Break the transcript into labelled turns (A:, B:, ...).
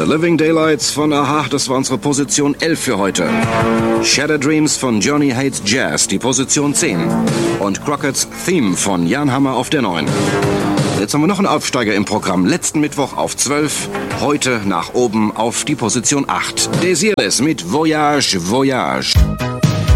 A: Living Daylights von Aha, das war unsere Position 11 für heute. Shattered Dreams von Johnny Hates Jazz, die Position 10. Und Crockett's Theme von Jan Hammer auf der 9. Jetzt haben wir noch einen Aufsteiger im Programm. Letzten Mittwoch auf 12, heute nach oben auf die Position 8. Desireless mit Voyage, Voyage.